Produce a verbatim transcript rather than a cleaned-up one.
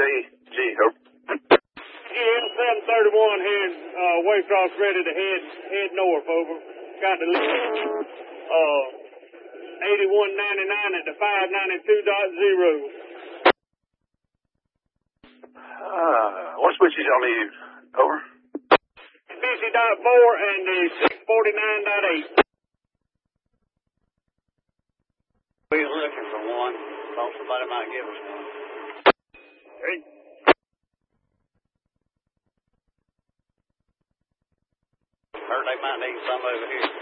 A G, over. G M seven thirty-one here, uh, Waycross, ready to head head north, over. Got the uh, eighty-one ninety-nine at the five ninety-two dot zero. Uh, what switches y'all need? Over. fifty dot four and the six forty-nine dot eight. We're looking for one. Thought somebody might give us one. Hey. Heard they might need some over here.